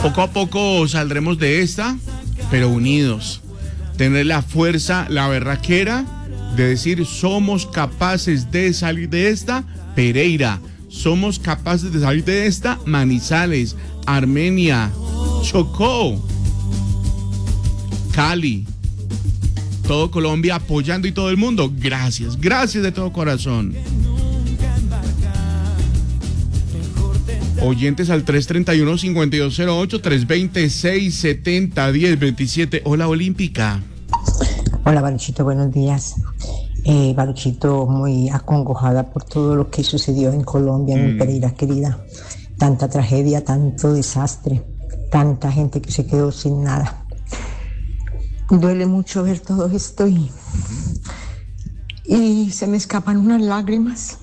Poco a poco saldremos de esta, pero unidos. Tener la fuerza, la berraquera de decir somos capaces de salir de esta, Pereira. Somos capaces de salir de esta, Manizales, Armenia, Chocó, Cali. Todo Colombia apoyando y todo el mundo. Gracias, gracias de todo corazón. Oyentes al 331-5208, 320-670-1027. Hola, Olímpica. Hola, Baruchito, buenos días. Baruchito, muy acongojada por todo lo que sucedió en Colombia, en Pereira, querida. Tanta tragedia, tanto desastre, tanta gente que se quedó sin nada. Duele mucho ver todo esto y se me escapan unas lágrimas.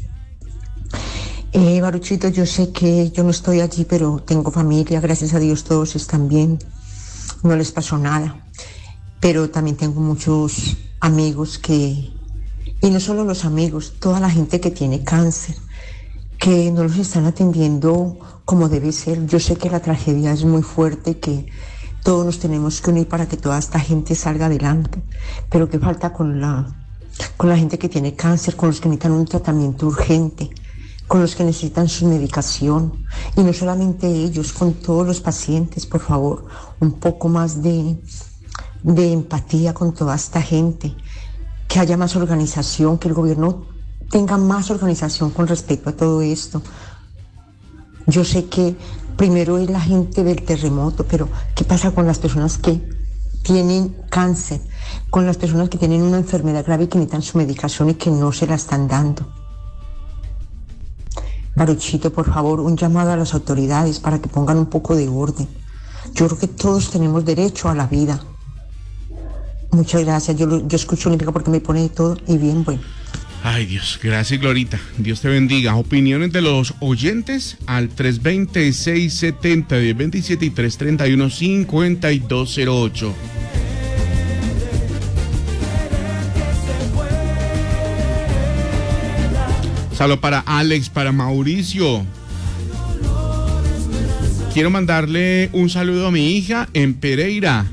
Baruchito, yo sé que yo no estoy allí, pero tengo familia, gracias a Dios todos están bien, no les pasó nada. Pero también tengo muchos amigos y no solo los amigos, toda la gente que tiene cáncer, que no los están atendiendo como debe ser. Yo sé que la tragedia es muy fuerte, que todos nos tenemos que unir para que toda esta gente salga adelante, pero ¿qué falta con la gente que tiene cáncer, con los que necesitan un tratamiento urgente, con los que necesitan su medicación? Y no solamente ellos, con todos los pacientes, por favor, un poco más de empatía con toda esta gente, que haya más organización, que el gobierno tenga más organización con respecto a todo esto. Yo sé que primero es la gente del terremoto, pero ¿qué pasa con las personas que tienen cáncer, con las personas que tienen una enfermedad grave y que necesitan su medicación y que no se la están dando? Baruchito, por favor, un llamado a las autoridades para que pongan un poco de orden. Yo creo que todos tenemos derecho a la vida. Muchas gracias. Yo escucho Olímpica porque me pone de todo y bien, bueno. Ay, Dios, gracias, Glorita. Dios te bendiga. Opiniones de los oyentes al 320-670-1027 y 331-5208. Saludos para Alex, para Mauricio. Quiero mandarle un saludo a mi hija en Pereira,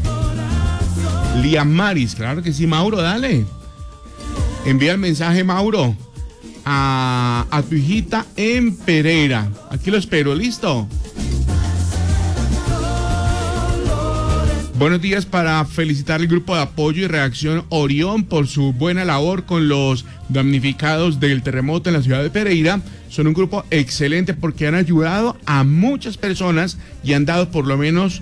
Lía Maris. Claro que sí, Mauro, dale. Envía el mensaje, Mauro, a tu hijita en Pereira. Aquí lo espero, ¿listo? Buenos días para felicitar al grupo de apoyo y reacción Orión por su buena labor con los damnificados del terremoto en la ciudad de Pereira. Son un grupo excelente porque han ayudado a muchas personas y han dado por lo menos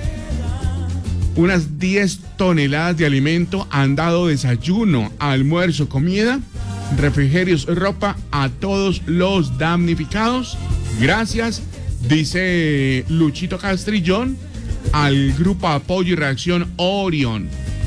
unas 10 toneladas de alimento. Han dado desayuno, almuerzo, comida, refrigerios, ropa a todos los damnificados. Gracias, dice Luchito Castrillón, al grupo Apoyo y Reacción Orión.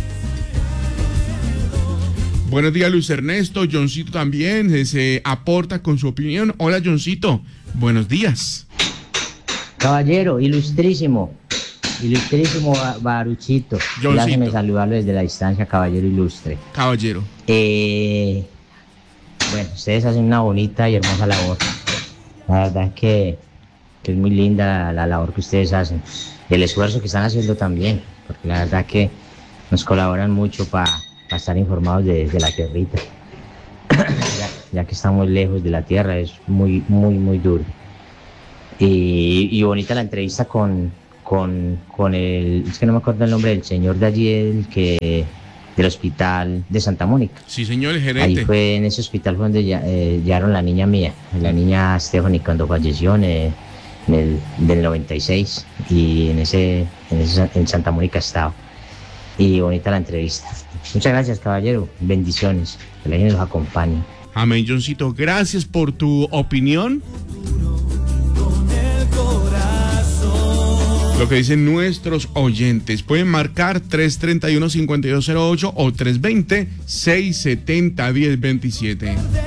Buenos días, Luis Ernesto. Johncito también se aporta con su opinión. Hola, Johncito. Buenos días. Caballero, ilustrísimo Baruchito. Déjame saludarlo desde la distancia, caballero ilustre. Caballero. Bueno, ustedes hacen una bonita y hermosa labor. La verdad que es muy linda la labor que ustedes hacen. Y el esfuerzo que están haciendo también, porque la verdad que nos colaboran mucho para estar informados de la tierrita. ya que estamos lejos de la tierra, es muy, muy, muy duro. Y bonita la entrevista con el, es que no me acuerdo el nombre del señor de allí, del hospital de Santa Mónica. Sí, señor, el gerente. Ahí fue, en ese hospital fue donde llevaron la niña mía, la niña Stephanie, cuando falleció del 96, y en Santa Mónica estaba. Y bonita la entrevista. Muchas gracias, caballero. Bendiciones. Que la gente nos acompañe. Amén, Johncito. Gracias por tu opinión. Lo que dicen nuestros oyentes. Pueden marcar 331-5208 o 320-670-1027.